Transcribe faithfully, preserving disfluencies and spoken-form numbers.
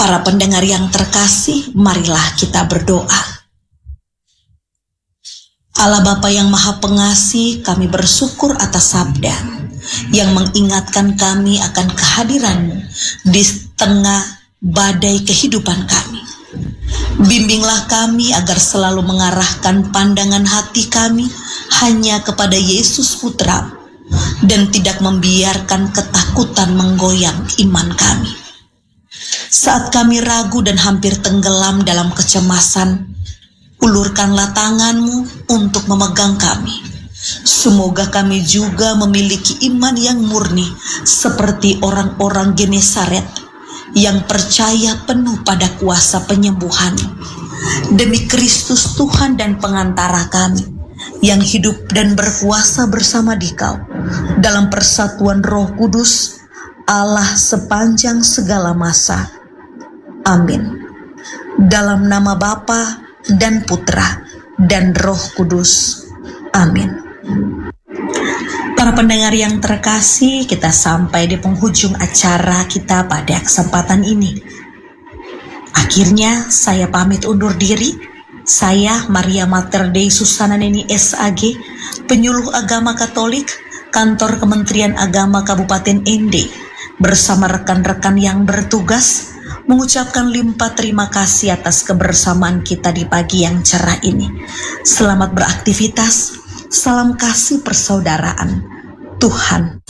Para pendengar yang terkasih, marilah kita berdoa. Allah Bapa yang Maha Pengasih, kami bersyukur atas sabda yang mengingatkan kami akan kehadiran-Mu di tengah badai kehidupan kami. Bimbinglah kami agar selalu mengarahkan pandangan hati kami hanya kepada Yesus Putra dan tidak membiarkan ketakutan menggoyang iman kami. Saat kami ragu dan hampir tenggelam dalam kecemasan, ulurkanlah tangan-Mu untuk memegang kami. Semoga kami juga memiliki iman yang murni seperti orang-orang Genesaret yang percaya penuh pada kuasa penyembuhan. Demi Kristus Tuhan dan pengantara kami, yang hidup dan berkuasa bersama Dikau dalam persatuan Roh Kudus, Allah sepanjang segala masa. Amin. Dalam nama Bapa dan Putra dan Roh Kudus. Amin. Para pendengar yang terkasih, kita sampai di penghujung acara kita pada kesempatan ini. Akhirnya saya pamit undur diri. Saya Maria Mater Dei Susana Neni S A G, penyuluh agama Katolik, Kantor Kementerian Agama Kabupaten N D, bersama rekan-rekan yang bertugas, mengucapkan limpah terima kasih atas kebersamaan kita di pagi yang cerah ini. Selamat beraktivitas, salam kasih persaudaraan. Tuhan